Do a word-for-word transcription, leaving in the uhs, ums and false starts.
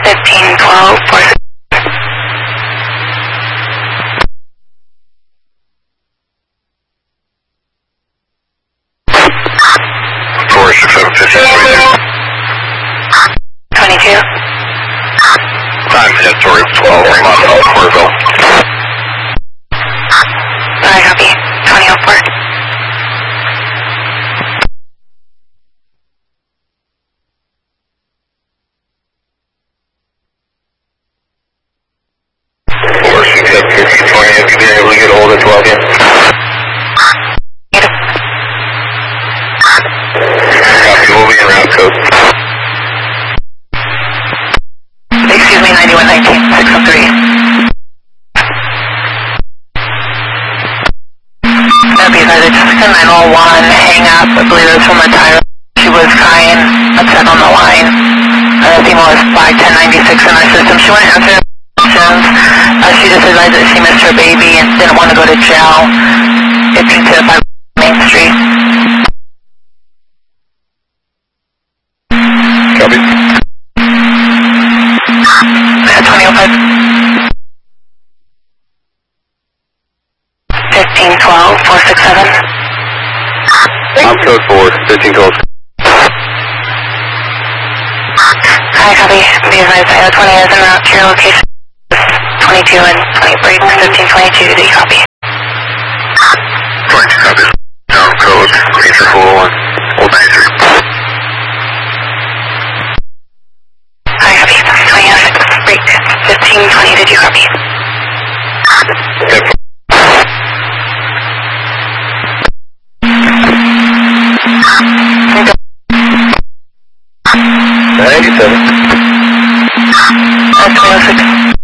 fifteen twelve, four six. four six seven, fifteen twenty-two. Time Historic twelve, Moscow, Corville. Sorry, copy. twenty oh four. four six seven, fifteen twenty, have you been able to get a hold of twelve yet? Copy, we'll be in route code. Excuse me, ninety-one nineteen, six oh three. That'd be either Jessica nine one one, hang up, I believe it was from a tire. She was crying, upset on the line. Uh, the female was five ten ninety-six in our system. She wouldn't answer questions. Uh, she just advised that she missed her baby and didn't want to go to jail. fifteen to five Main Street. Copy. twenty oh five. fifteen twelve, four six seven. I'm code four, fifteen twelve. Hi, copy. Be advised, I O twenty is en route to your location. twenty-two and twenty break, fifteen twenty-two, do you copy? twenty-two copies. Down code, nature four oh one, old ninety-three. Hi, copy. twenty oh six, break, fifteen twenty, did you copy? Yep. ninety-seven. Uh, twenty oh six.